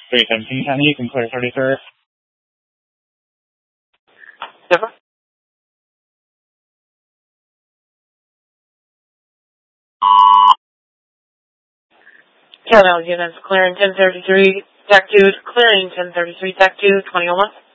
317 County, you can clear 33rd. Never. Countdown units clearing 1033, TAC 2, clearing 1033, TAC 2, 2001.